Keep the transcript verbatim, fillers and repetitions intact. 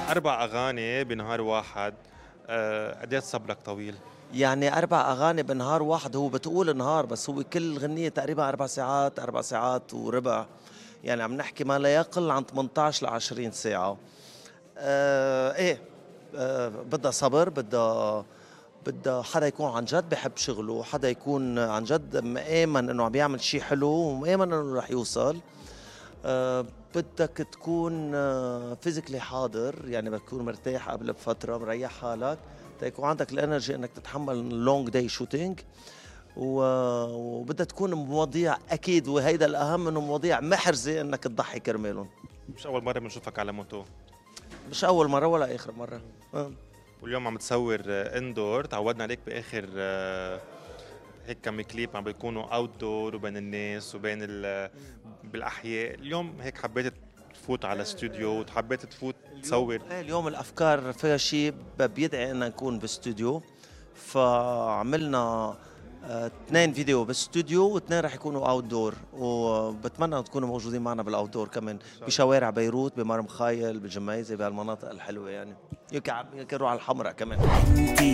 أربع أغاني بنهار واحد. آه، قد ايه صبرك طويل؟ يعني أربع أغاني بنهار واحد، هو بتقول نهار بس هو كل غنية تقريبا أربع ساعات، أربع ساعات وربع. يعني عم نحكي ما لا يقل عن ثمانية عشر ل عشرين ساعة. آه إيه. آه بدها صبر، بدها بدها حدا يكون عن جد بحب شغله، حدا يكون عن جد مآمن إنه عم بيعمل شيء حلو ومآمن إنه رح يوصل. آه بدك تكون فيزيكلي حاضر، يعني بدك تكون مرتاح قبل بفترة، مريح حالك تيكون عندك الانرجي انك تتحمل لونج داي شوتينج. وبدها تكون مواضيع اكيد، وهيدا الاهم، انه مواضيع محرزه انك تضحي كرمالهم. مش أول مرة بنشوفك على موتو. مش اول مره ولا اخر مره. آه. واليوم عم تصور اندور، تعودنا عليك بآخر آه، هيك كم كليب عم بيكونوا اوت دور وبين الناس وبين ال- بالأحياء. اليوم هيك حبيت تفوت على استوديو وحبيت تفوت اليوم تصور. إيه، اليوم الافكار فيها شيء بيدعي ان نكون باستوديو. فعملنا آه، اثنين فيديو باستوديو واثنين رح يكونوا اوت دور، وبتمنى تكونوا موجودين معنا بالاوت دور كمان بشوارع بيروت، بمرمخايل، بجميزه، بهالمناطق الحلوه يعني. يمكن يمكن نروح على الحمراء كمان.